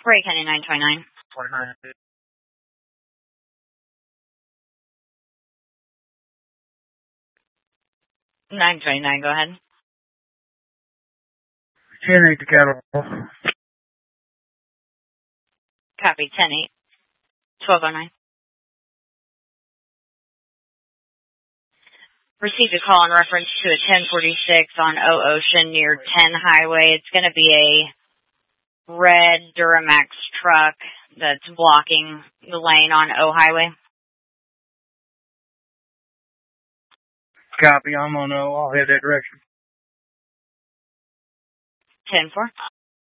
Ray County 929. 29. 929, go ahead. 10-8 to Cattle. Copy, 10-8. 1209. Received a call in reference to a 1046 on O Ocean near 10 Highway. It's going to be a red Duramax truck that's blocking the lane on O Highway. Copy, I'm on O. I'll head that direction. 10-4.